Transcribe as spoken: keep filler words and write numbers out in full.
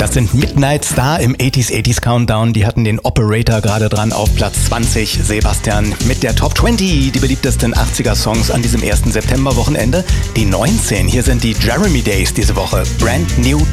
Das sind Midnight Star im achtziger achtziger Countdown. Die hatten den Operator gerade dran auf Platz zwanzig. Sebastian mit der Top zwanzig, die beliebtesten achtziger Songs an diesem ersten September-Wochenende. Die neunzehn, hier sind die Jeremy Days diese Woche. Brand New